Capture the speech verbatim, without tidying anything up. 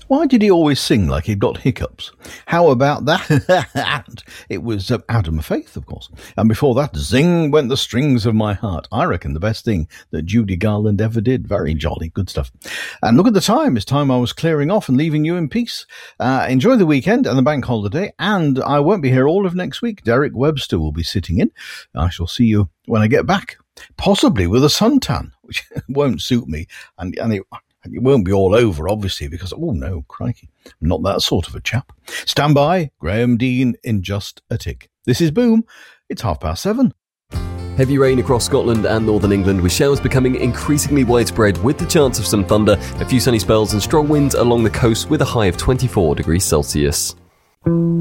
Why did he always sing like he'd got hiccups? How about that? It was uh, Adam Faith, of course. And before that, zing went the strings of my heart. I reckon the best thing that Judy Garland ever did. Very jolly, good stuff. And look at the time. It's time I was clearing off and leaving you in peace. Uh, enjoy the weekend and the bank holiday. And I won't be here all of next week. Derek Webster will be sitting in. I shall see you when I get back. Possibly with a suntan, which won't suit me. And, and it... It won't be all over, obviously, because, oh no, crikey, I'm not that sort of a chap. Stand by, Graham Dean in just a tick. This is Boom. It's half past seven. Heavy rain across Scotland and northern England, with showers becoming increasingly widespread with the chance of some thunder, a few sunny spells and strong winds along the coast with a high of twenty-four degrees Celsius.